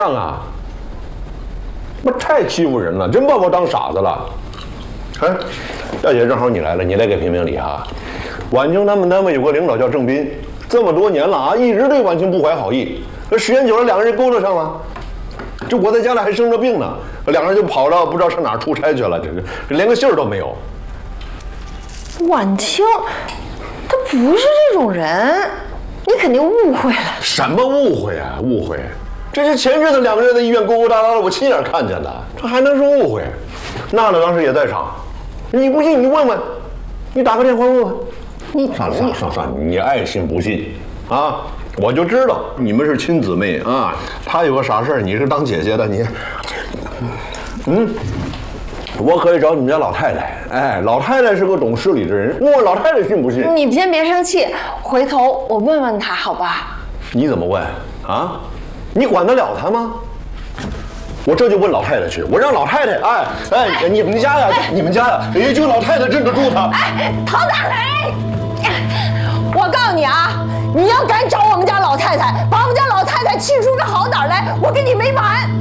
啊！我太欺负人了，真把我当傻子了。哎，大姐，正好你来了，你来给评评理啊。晚清他们单位有个领导叫郑斌，这么多年了啊，一直对晚清不怀好意。那时间久了，两个人勾搭上了。这我在家里还生着病呢，两个人就跑到不知道上哪儿出差去了，这连个信儿都没有。 晚清，他不是这种人，你肯定误会了。 什么误会啊？误会！这是前阵子两个人在医院勾勾搭搭的，我亲眼看见的，这还能是误会？娜娜当时也在场，你不信你问问，你打个电话问问。算了，你爱信不信啊？我就知道你们是亲姊妹啊。她有个啥事儿，你是当姐姐的，你，我可以找你们家老太太。哎，老太太是个懂事理之人，问问老太太信不信？ 你先别生气，回头我问问她，好吧？ 你怎么问啊？你管得了她吗？我这就问老太太去，我让老太太，你们家呀，也就老太太镇得住她。 哎，陶大雷，我告诉你啊，你要敢找我们家老太太，把我们家老太太气出个好歹来，我跟你没完！